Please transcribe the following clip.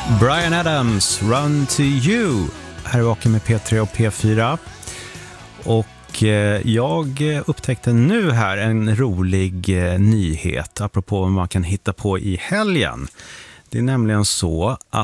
Bryan Adams, Run to You. Här är Vaken med P3 och P4. Och jag upptäckte nu här en rolig nyhet apropå vad man kan hitta på i helgen. Det är nämligen så att